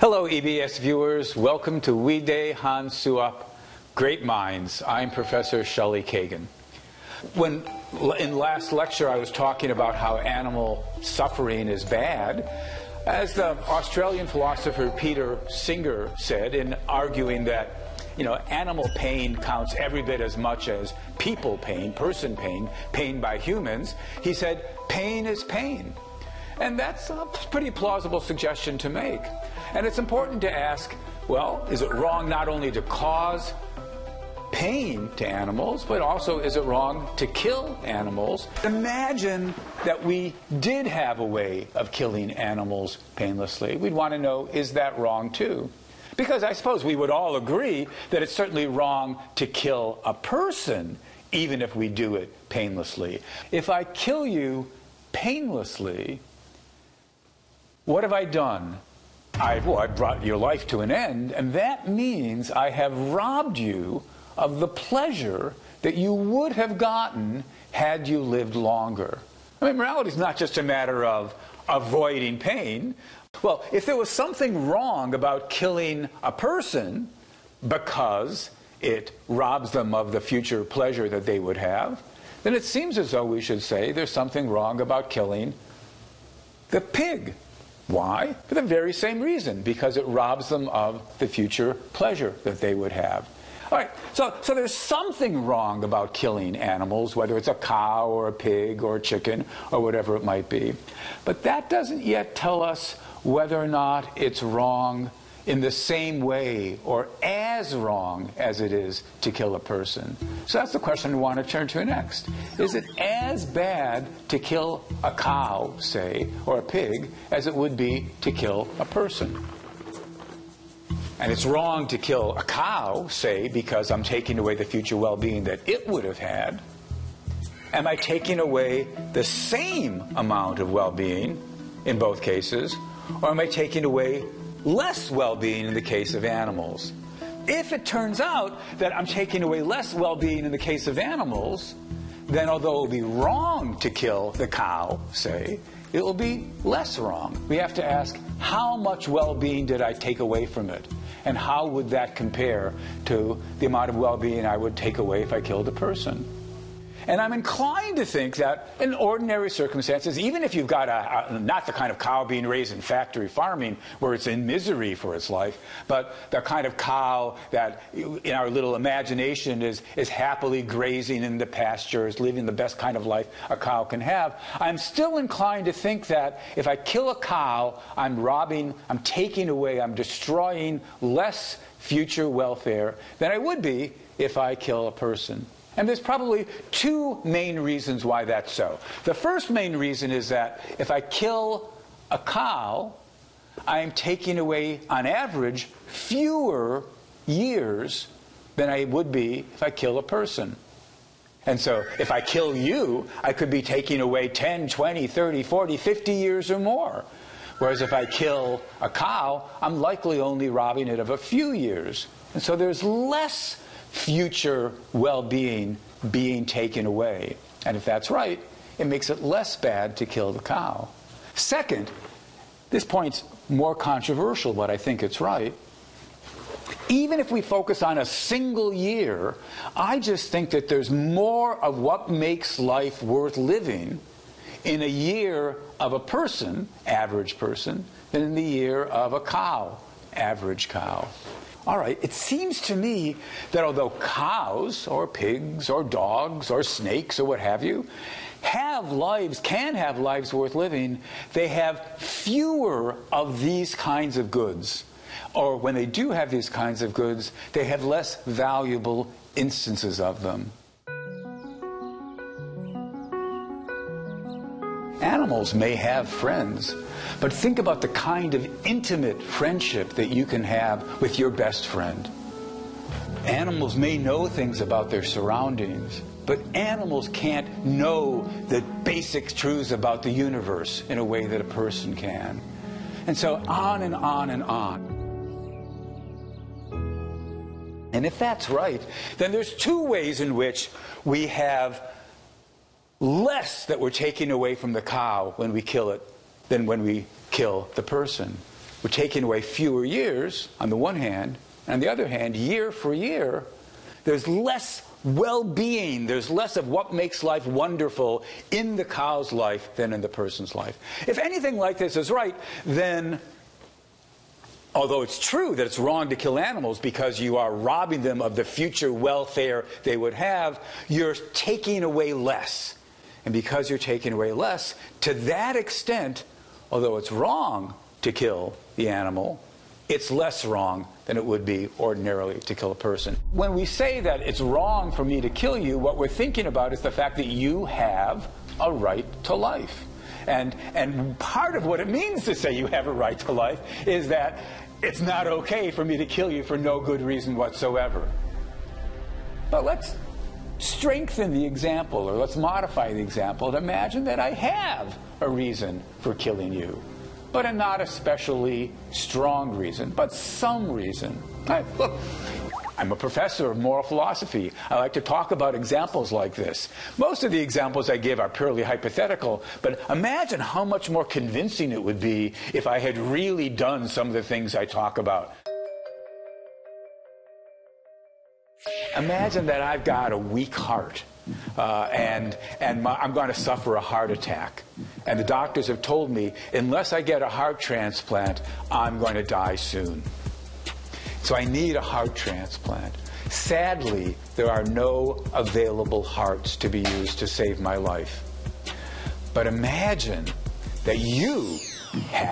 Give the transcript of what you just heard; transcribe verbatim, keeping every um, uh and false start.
Hello, E B S viewers. Welcome to Wide Han Suap, Great Minds. I'm Professor Shelley Kagan. When in last lecture I was talking about how animal suffering is bad, as the Australian philosopher Peter Singer said in arguing that, you know, animal pain counts every bit as much as people pain, person pain, pain by humans, he said, pain is pain. And that's a pretty plausible suggestion to make. And it's important to ask, well, is it wrong not only to cause pain to animals, but also is it wrong to kill animals? Imagine that we did have a way of killing animals painlessly. We'd want to know, is that wrong too? Because I suppose we would all agree that it's certainly wrong to kill a person, even if we do it painlessly. If I kill you painlessly, what have I done? I've, well, I've brought your life to an end, and that means I have robbed you of the pleasure that you would have gotten had you lived longer. I mean, morality is not just a matter of avoiding pain. Well, if there was something wrong about killing a person because it robs them of the future pleasure that they would have, then it seems as though we should say there's something wrong about killing the pig. Why? For the very same reason, because it robs them of the future pleasure that they would have. All right, so, so there's something wrong about killing animals, whether it's a cow or a pig or a chicken or whatever it might be. But that doesn't yet tell us whether or not it's wrong in the same way or as wrong as it is to kill a person. So that's the question we want to turn to next. Is it as bad to kill a cow, say, or a pig, as it would be to kill a person? And it's wrong to kill a cow, say, because I'm taking away the future well-being that it would have had. Am I taking away the same amount of well-being in both cases, or am I taking away less well-being in the case of animals? If it turns out that I'm taking away less well-being in the case of animals, then although it will be wrong to kill the cow, say, it will be less wrong. We have to ask, how much well-being did I take away from it? And how would that compare to the amount of well-being I would take away if I killed a person? And I'm inclined to think that in ordinary circumstances, even if you've got a, a, not the kind of cow being raised in factory farming where it's in misery for its life, but the kind of cow that in our little imagination is, is happily grazing in the pastures, living the best kind of life a cow can have, I'm still inclined to think that if I kill a cow, I'm robbing, I'm taking away, I'm destroying less future welfare than I would be if I kill a person. And there's probably two main reasons why that's so. The first main reason is that if I kill a cow, I am taking away, on average, fewer years than I would be if I kill a person. And so if I kill you, I could be taking away ten, twenty, thirty, forty, fifty years or more. Whereas if I kill a cow, I'm likely only robbing it of a few years. And so there's less future well-being being taken away. And if that's right, it makes it less bad to kill the cow. Second, this point's more controversial, but I think it's right. Even if we focus on a single year, I just think that there's more of what makes life worth living in a year of a person, average person, than in the year of a cow, average cow. All right, it seems to me that although cows or pigs or dogs or snakes or what have you have lives, can have lives worth living, they have fewer of these kinds of goods. Or when they do have these kinds of goods, they have less valuable instances of them. Animals may have friends, but think about the kind of intimate friendship that you can have with your best friend. Animals may know things about their surroundings, but animals can't know the basic truths about the universe in a way that a person can. And so on and on and on. And if that's right, then there's two ways in which we have less that we're taking away from the cow when we kill it than when we kill the person. we're taking away fewer years on the one hand, and on the other hand, year for year, there's less well-being, there's less of what makes life wonderful in the cow's life than in the person's life. If anything like this is right, then although it's true that it's wrong to kill animals because you are robbing them of the future welfare they would have, you're taking away less. And because you're taking away less, to that extent, although it's wrong to kill the animal, it's less wrong than it would be ordinarily to kill a person. When we say that it's wrong for me to kill you, what we're thinking about is the fact that you have a right to life. And, and part of what it means to say you have a right to life is that it's not okay for me to kill you for no good reason whatsoever. But let's strengthen the example, or let's modify the example, and imagine that I have a reason for killing you, but a not especially strong reason, but some reason. I, look, I'm a professor of moral philosophy. I like to talk about examples like this. Most of the examples I give are purely hypothetical, but imagine how much more convincing it would be if I had really done some of the things I talk about. Imagine that I've got a weak heart, uh, and, and my, I'm going to suffer a heart attack. And the doctors have told me, unless I get a heart transplant, I'm going to die soon. So I need a heart transplant. Sadly, there are no available hearts to be used to save my life. But imagine that you have